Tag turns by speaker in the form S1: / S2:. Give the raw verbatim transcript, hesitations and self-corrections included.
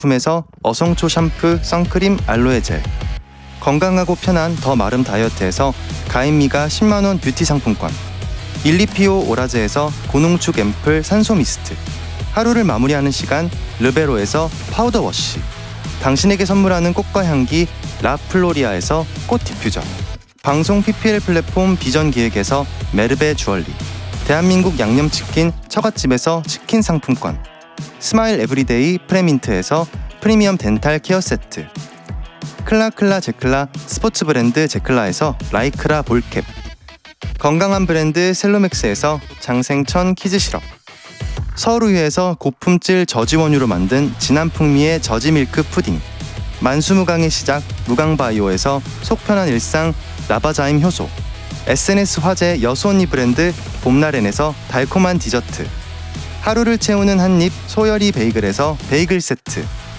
S1: 품에서 어성초 샴푸, 선크림, 알로에 젤, 건강하고 편한 더 마름 다이어트에서 가인미가 십만 원 뷰티 상품권, 일리피오 오라즈에서 고농축 앰플 산소 미스트, 하루를 마무리하는 시간 르베로에서 파우더 워시, 당신에게 선물하는 꽃과 향기 라플로리아에서 꽃 디퓨저, 방송 피피엘 플랫폼 비전 기획에서 메르베 주얼리, 대한민국 양념치킨 처갓집에서 치킨 상품권, 스마일 에브리데이 프레민트에서 프리미엄 덴탈 케어 세트, 클라클라 제클라 스포츠 브랜드 제클라에서 라이크라 볼캡, 건강한 브랜드 셀로맥스에서 장생천 키즈 시럽, 서울우유에서 고품질 저지원유로 만든 진한 풍미의 저지밀크 푸딩, 만수무강의 시작 무강바이오에서 속편한 일상 라바자임 효소, 에스엔에스 화제 여수언니 브랜드 봄나렌에서 달콤한 디저트, 하루를 채우는 한입 소열이 베이글에서 베이글 세트,